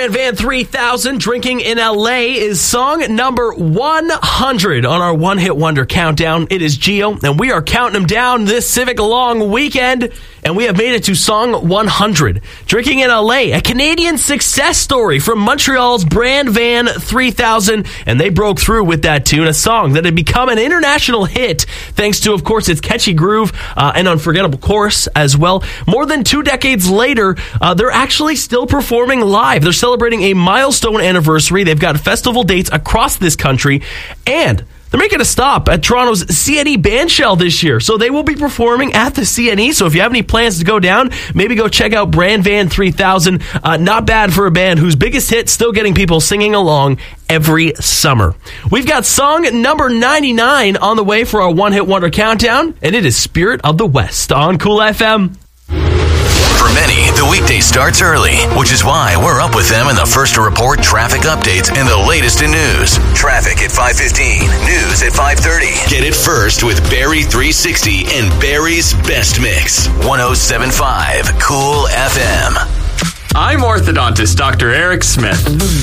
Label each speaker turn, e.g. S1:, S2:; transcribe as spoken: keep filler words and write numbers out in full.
S1: Brand Van three thousand, Drinking in L A is song number one hundred on our One Hit Wonder countdown. It is Gio, and we are counting them down this Civic long weekend, and we have made it to song one hundred. Drinking in L A, a Canadian success story from Montreal's Brand Van three thousand, and they broke through with that tune, a song that had become an international hit thanks to, of course, its catchy groove uh, and unforgettable chorus as well. More than two decades later, uh, they're actually still performing live. They're celebrating a milestone anniversary. They've got festival dates across this country, and they're making a stop at Toronto's C N E Bandshell this year. So they will be performing at the C N E. So if you have any plans to go down, maybe go check out Brand Van three thousand. Uh, not bad for a band whose biggest hit still getting people singing along every summer. We've got song number ninety-nine on the way for our One Hit Wonder countdown, and it is Spirit of the West on Cool F M.
S2: For many, the weekday starts early, which is why we're up with them in the first to report traffic updates and the latest in news. Traffic at five fifteen, news at five thirty. Get it first with Barrie three sixty and Barrie's Best Mix. one oh seven point five Cool F M.
S3: I'm orthodontist Doctor Eric Smith.